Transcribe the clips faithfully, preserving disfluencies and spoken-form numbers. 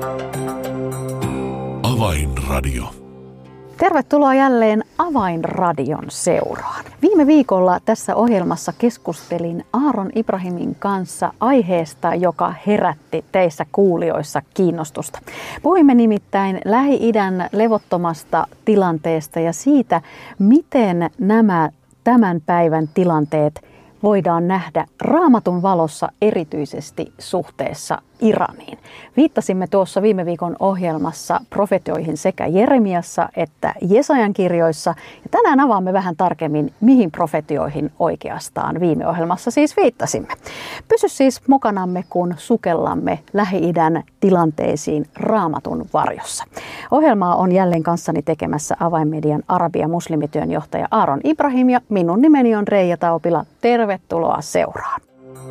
Avainradio. Tervetuloa jälleen Avainradion seuraan. Viime viikolla tässä ohjelmassa keskustelin Aaron Ibrahimin kanssa aiheesta, joka herätti teissä kuulijoissa kiinnostusta. Puhuimme nimittäin Lähi-idän levottomasta tilanteesta ja siitä, miten nämä tämän päivän tilanteet voidaan nähdä Raamatun valossa erityisesti suhteessa Iraniin. Viittasimme tuossa viime viikon ohjelmassa profetioihin sekä Jeremiassa että Jesajan kirjoissa. Ja tänään avaamme vähän tarkemmin, mihin profetioihin oikeastaan viime ohjelmassa siis viittasimme. Pysy siis mukanamme, kun sukellamme Lähi-idän tilanteisiin Raamatun varjossa. Ohjelmaa on jälleen kanssani tekemässä Avainmedian arabia muslimityönjohtaja Aaron Ibrahim ja minun nimeni on Reija Taupila. Tervetuloa seuraan.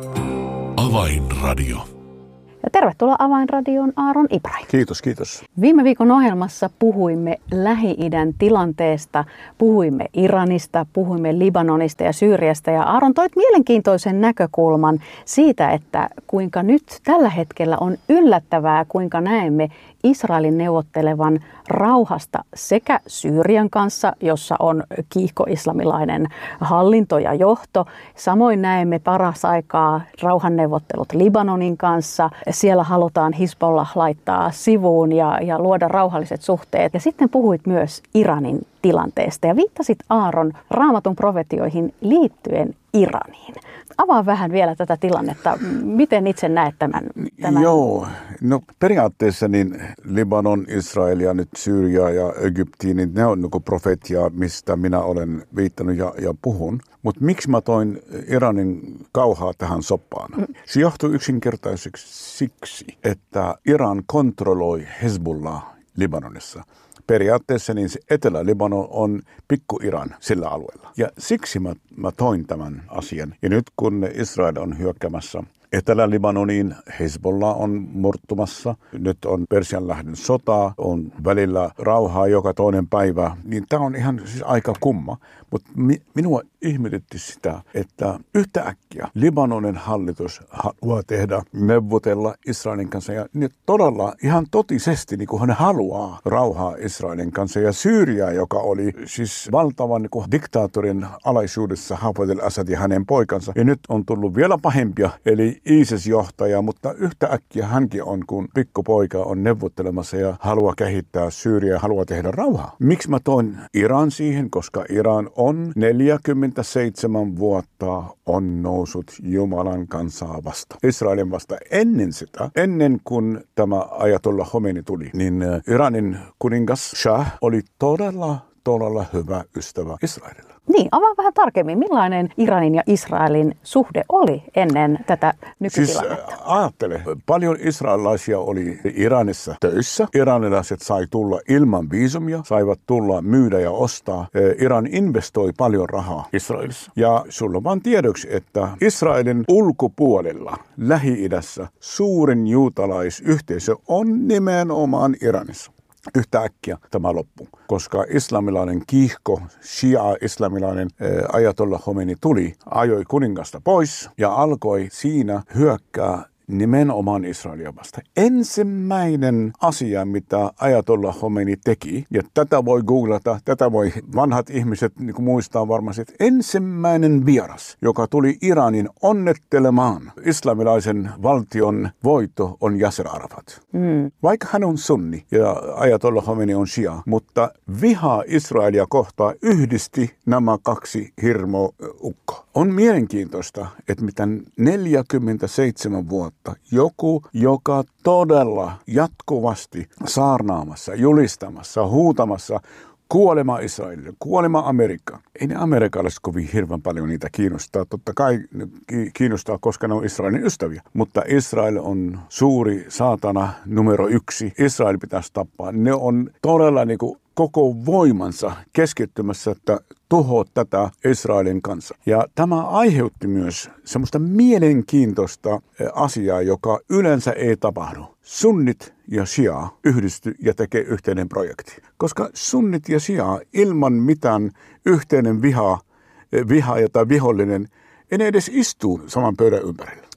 Avainradio. Ja tervetuloa Avainradioon Aaron Ibrahim. Kiitos, kiitos. Viime viikon ohjelmassa puhuimme Lähi-idän tilanteesta, puhuimme Iranista, puhuimme Libanonista ja Syyriasta. Ja Aaron, toit mielenkiintoisen näkökulman siitä, että kuinka nyt tällä hetkellä on yllättävää, kuinka näemme Israelin neuvottelevan rauhasta sekä Syyrian kanssa, jossa on kiihko-islamilainen hallinto ja johto. Samoin näemme parasaikaa rauhanneuvottelut Libanonin kanssa. Siellä halutaan Hizbollah laittaa sivuun ja, ja luoda rauhalliset suhteet. Ja sitten puhuit myös Iranin tilanteesta ja viittasit Aaron Raamatun profetioihin liittyen Iraniin. Avaa vähän vielä tätä tilannetta. Miten itse näet tämän? tämän? Joo, no periaatteessa niin Libanon, Israel ja nyt Syyria ja Egypti, niin ne on niin profetia, mistä minä olen viittanut ja, ja puhun. Mutta miksi mä toin Iranin kauhaa tähän soppaan? Mm. Se johtuu yksinkertaisesti siksi, että Iran kontrolloi Hezbollah Libanonissa. Periaatteessa niin se Etelä-Libanon on pikku-Iran sillä alueella. Ja siksi mä, mä toin tämän asian. Ja nyt kun Israel on hyökkäämässä Etelä-Libanoniin, Hezbollah on murtumassa, nyt on Persianlahden sota, on välillä rauhaa joka toinen päivä, niin tämä on ihan siis aika kumma. Mutta mi- minua ihmetytti sitä, että yhtäkkiä Libanonin hallitus haluaa tehdä, neuvotella Israelin kanssa ja niin todella ihan totisesti niin kuin hän haluaa rauhaa Israelin kanssa. Ja Syyria, joka oli siis valtavan niin kuin diktaattorin alaisuudessa Hafez al-Assad ja hänen poikansa, ja nyt on tullut vielä pahempia, eli ISIS-johtaja, mutta yhtäkkiä hänkin on, kun pikkupoika on neuvottelemassa ja haluaa kehittää Syyriaa ja haluaa tehdä rauhaa. Miksi mä toin Iran siihen? Koska Iran on neljäkymmentäseitsemän vuotta on noussut Jumalan kansaa vasta. Israelin vasta ennen sitä, ennen kuin tämä Ayatollah Khomeini tuli, niin Iranin kuningas Shah oli todella, todella hyvä ystävä Israelilla. Niin, avaa vähän tarkemmin, millainen Iranin ja Israelin suhde oli ennen tätä nykytilannetta? Siis ajattele, paljon israelilaisia oli Iranissa töissä. Iranilaiset sai tulla ilman viisumia, saivat tulla myydä ja ostaa. Iran investoi paljon rahaa Israelissa. Ja sulla on vaan tiedoksi, että Israelin ulkopuolella Lähi-idässä suurin juutalaisyhteisö on nimenomaan Iranissa. Yhtäkkiä tämä loppuu, koska islamilainen kiihko, shia-islamilainen Ayatollah Khomeini tuli, ajoi kuningasta pois ja alkoi siinä hyökkää nimenomaan Israelia vasta. Ensimmäinen asia, mitä Ayatollah Khomeini teki, ja tätä voi googlata, tätä voi vanhat ihmiset niin kuin muistaa varmasti, että ensimmäinen vieras, joka tuli Iranin onnettelemaan islamilaisen valtion voitto, on Yasser Arafat. Mm. Vaikka hän on sunni ja Ayatollah Khomeini on shia, mutta viha Israelia kohtaan yhdisti nämä kaksi hirmo-ukkoa. On mielenkiintoista, että mitä neljäkymmentäseitsemän vuotta joku, joka todella jatkuvasti saarnaamassa, julistamassa, huutamassa kuolema Israelille, kuolema Amerikkaan. Ei ne amerikkalaiset kovin hirveän paljon niitä kiinnostaa. Totta kai kiinnostaa, koska ne on Israelin ystäviä. Mutta Israel on suuri saatana numero yksi. Israel pitäisi tappaa. Ne on todella niin kuin koko voimansa keskittymässä, että tuhoa tätä Israelin kanssa. Ja tämä aiheutti myös semmoista mielenkiintoista asiaa, joka yleensä ei tapahdu. Sunnit ja shia yhdisty ja tekee yhteinen projekti. Koska sunnit ja shia ilman mitään yhteinen viha, viha tai vihollinen, ei edes istu saman pöydän ympärillä.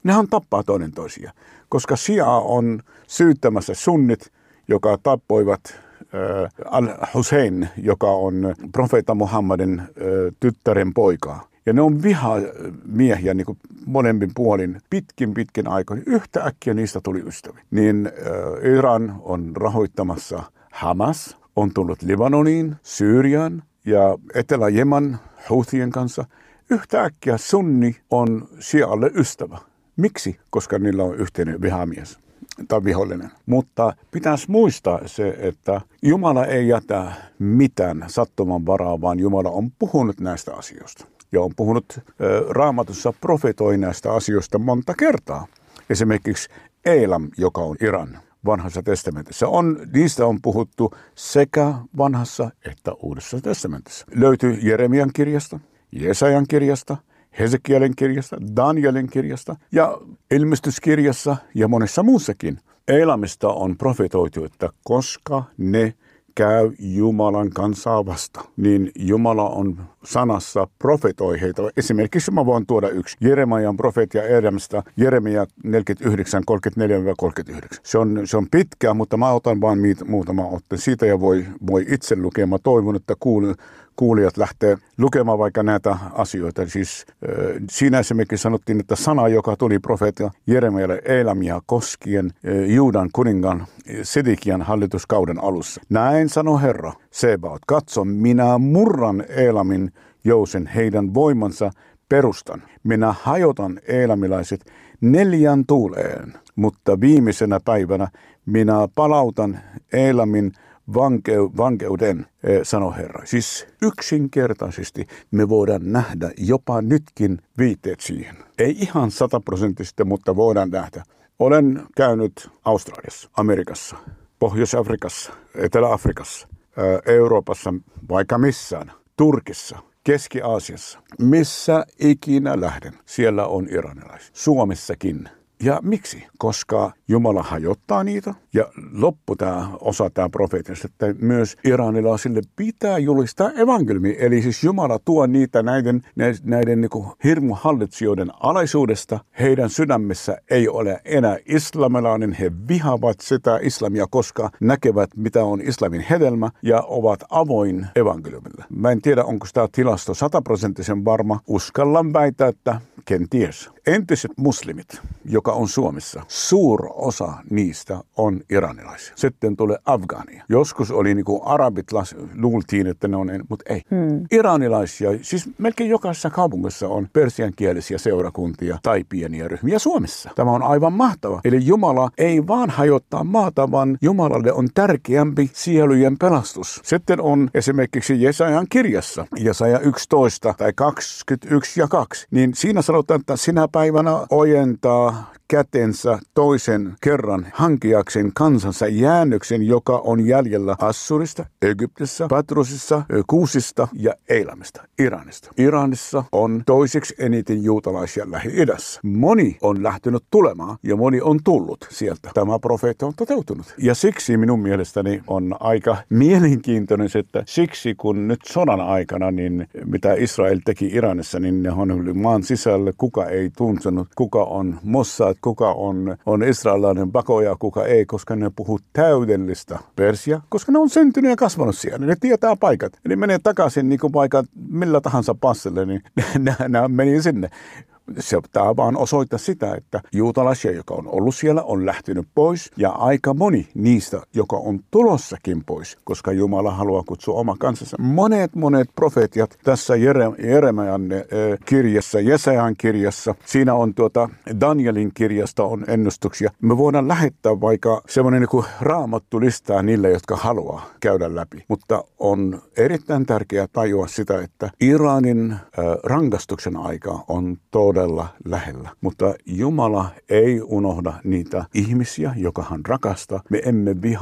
nehän tappaa toinen toisia. Koska Shia on syyttämässä sunnit, joka tappoivat äh, Al-Hussein, joka on profeetta Muhammadin äh, tyttären poikaa. Ja ne on vihamiehiä niin kuin molemmin puolin pitkin pitkin aikoina. Yhtä äkkiä niistä tuli ystäviä. Niin äh, Iran on rahoittamassa Hamas, on tullut Libanoniin, Syyriaan ja Etelä-Jemen Houthien kanssa. Yhtä äkkiä sunni on Shialle ystävä. Miksi? Koska niillä on yhteinen vihamies tai vihollinen. Mutta pitäisi muistaa se, että Jumala ei jätä mitään sattuman varaa, vaan Jumala on puhunut näistä asioista. Ja on puhunut äh, Raamatussa, profetoi näistä asioista monta kertaa. Esimerkiksi Elam, joka on Iran vanhassa testamentissa. On, niistä on puhuttu sekä vanhassa että uudessa testamentissa. Löytyy Jeremian kirjasta, Jesajan kirjasta, Hesekielin kirjasta, Danielin kirjasta ja ilmestyskirjassa ja monessa muussakin. Elamista on profetoitu, että koska ne käy Jumalan kansaa vasta, niin Jumala on sanassa profetoi heitä. Esimerkiksi mä voin tuoda yksi Jeremian profeetia Elamista, Jeremia neljäkymmentäyhdeksän, kolmekymmentäneljä kolmekymmentäyhdeksän. Se on, se on pitkä, mutta mä otan vain muutama otteen siitä ja voi, voi itse lukea. Mä toivon, että kuul, kuulijat lähtee lukemaan vaikka näitä asioita. Siis, äh, siinä esimerkiksi sanottiin, että sana, joka tuli profeetia Jeremialle Elamia koskien äh, Juudan kuningan Sedekian hallituskauden alussa. Näin sanoi Herra Sebaot, katso, minä murran Elamin jousen heidän voimansa perustan. Minä hajotan elamilaiset neljän tuuleen, mutta viimeisenä päivänä minä palautan Elamin vankeu, vankeuden, sanoi Herra. Siis yksinkertaisesti me voidaan nähdä jopa nytkin viitteet siihen. Ei ihan sataprosenttisesti, mutta voidaan nähdä. Olen käynyt Australiassa, Amerikassa, Pohjois-Afrikassa, Etelä-Afrikassa, Euroopassa, vaikka missään, Turkissa, Keski-Aasiassa. Missä ikinä lähden, siellä on iranilaisia. Suomessakin. Ja miksi? Koska Jumala hajottaa niitä. Ja loppu tämä osa tämä profeetista, että myös iranilaisille pitää julistaa evankeliumi. Eli siis Jumala tuo niitä näiden, näiden, näiden niin kuin hirmuhallitsijoiden alaisuudesta. Heidän sydämessä ei ole enää islamilainen. He vihaavat sitä islamia, koska näkevät, mitä on islamin hedelmä ja ovat avoin evankeliumille. Mä en tiedä, onko tämä tilasto sataprosenttisen varma. Uskallan väittää, että kenties. Entiset muslimit, joka on Suomessa, suur osa niistä on iranilaisia. Sitten tulee Afgaania. Joskus oli niin kuin arabit, luultiin, että ne on, mutta ei. Hmm. Iranilaisia, siis melkein jokaisessa kaupungissa on persiankielisiä seurakuntia tai pieniä ryhmiä Suomessa. Tämä on aivan mahtava. Eli Jumala ei vaan hajottaa maata, vaan Jumalalle on tärkeämpi sielujen pelastus. Sitten on esimerkiksi Jesajan kirjassa, Jesaja yksitoista tai kaksikymmentäyksi ja kaksi, niin siinä sanotaan, että sinä päivänä ojentaa kätensä toisen kerran hankiakseen kansansa jäännöksen, joka on jäljellä Assurista, Egyptissä, Patrusissa, Kuusista ja Eilamista, Iranista. Iranissa on toiseksi eniten juutalaisia Lähi-idässä. Moni on lähtenyt tulemaan ja moni on tullut sieltä. Tämä profeetta on toteutunut. Ja siksi minun mielestäni on aika mielenkiintoinen, että siksi kun nyt sodan aikana, niin mitä Israel teki Iranissa, niin ne on maan sisällä, kuka ei tuntenut, kuka on Mossad, kuka on, on israelilainen pakoja, kuka ei, koska ne puhuu täydellistä persia, koska ne on syntynyt ja kasvanut siellä. Ne tietää paikat. Eli menee takaisin niin kuin paikat millä tahansa passille, niin nämä meni sinne. Se tämä vaan osoittaa sitä, että juutalaisia, joka on ollut siellä, on lähtenyt pois. Ja aika moni niistä, joka on tulossakin pois, koska Jumala haluaa kutsua oma kansansa. Monet, monet profeetiat tässä Jeremian äh, kirjassa, Jesajan kirjassa, siinä on tuota Danielin kirjasta on ennustuksia. Me voidaan lähettää vaikka semmoinen niin kuin raamattu listaa niille, jotka haluaa käydä läpi. Mutta on erittäin tärkeää tajua sitä, että Iranin äh, rangaistuksen aika on todella todella lähellä. Mutta Jumala ei unohda niitä ihmisiä, joka hän rakastaa. Me emme vihaa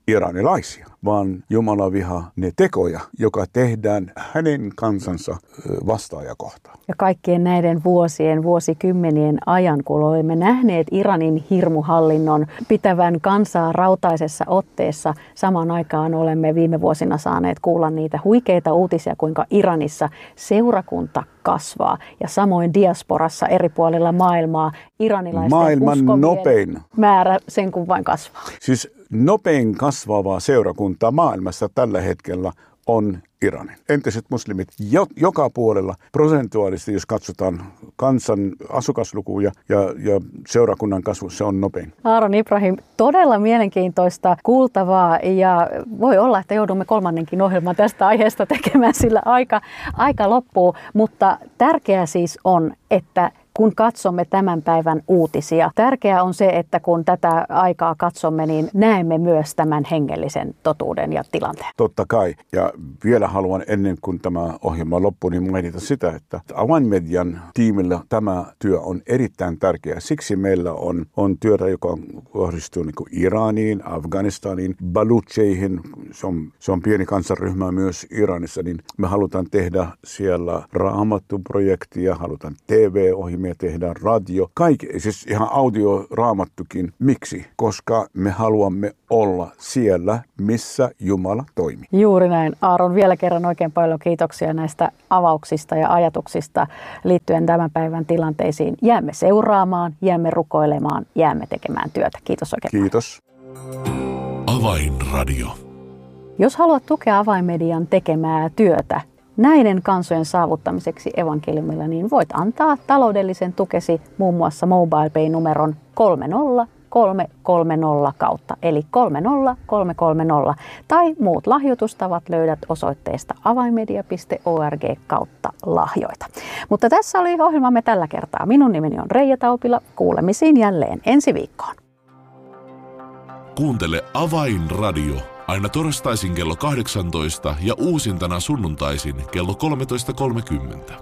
iranilaisia, vaan Jumala vihaa ne tekoja, joka tehdään hänen kansansa vastaaja kohtaan. Ja kaikkien näiden vuosien, vuosikymmenien ajan, kun olemme nähneet Iranin hirmuhallinnon pitävän kansaa rautaisessa otteessa, samaan aikaan olemme viime vuosina saaneet kuulla niitä huikeita uutisia, kuinka Iranissa seurakunta kasvaa ja samoin diasporassa eri puolilla maailmaa iranilaisten Maailman uskovien nopein. määrä sen kun vain kasvaa. Siis nopein kasvavaa seurakuntaa maailmassa tällä hetkellä on Iranin. Entiset muslimit jo, joka puolella prosentuaalisesti, jos katsotaan kansan asukaslukuja ja, ja seurakunnan kasvu, se on nopein. Aaron Ibrahim, todella mielenkiintoista kuultavaa ja voi olla, että joudumme kolmannenkin ohjelman tästä aiheesta tekemään, sillä aika, aika loppuu, mutta tärkeää siis on, että kun katsomme tämän päivän uutisia, tärkeää on se, että kun tätä aikaa katsomme, niin näemme myös tämän hengellisen totuuden ja tilanteen. Totta kai. Ja vielä haluan ennen kuin tämä ohjelma loppuu, niin mainita sitä, että Avainmedian tiimillä tämä työ on erittäin tärkeä. Siksi meillä on, on työtä, joka kohdistuu niin kuin Iraniin, Afganistaniin, Balucheihin. Se on, se on pieni kansanryhmä myös Iranissa. Niin me halutaan tehdä siellä raamattuprojektia, halutaan T V-ohjelmia, tehdään radio, kaikki, siis ihan audioraamattukin. Miksi? Koska me haluamme olla siellä, missä Jumala toimii. Juuri näin. Aaron, vielä kerran oikein paljon kiitoksia näistä avauksista ja ajatuksista liittyen tämän päivän tilanteisiin. Jäämme seuraamaan, jäämme rukoilemaan, jäämme tekemään työtä. Kiitos oikein. Kiitos. Avainradio. Jos haluat tukea Avainmedian tekemää työtä näiden kansojen saavuttamiseksi evankeliumilla, niin voit antaa taloudellisen tukesi muun muassa MobilePay-numeron kolme nolla kolme kolme nolla kautta, eli kolme nolla kolme kolme nolla, tai muut lahjoitustavat löydät osoitteesta avainmedia piste org kautta lahjoita. Mutta tässä oli ohjelmamme tällä kertaa. Minun nimeni on Reija Taupila. Kuulemisiin jälleen ensi viikkoon. Kuuntele Avainradio aina torstaisin kello kahdeksantoista ja uusintana sunnuntaisin kello kolmetoista kolmekymmentä.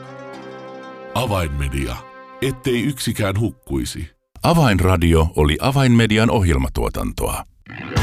Avainmedia, ettei yksikään hukkuisi. Avainradio oli Avainmedian ohjelmatuotantoa.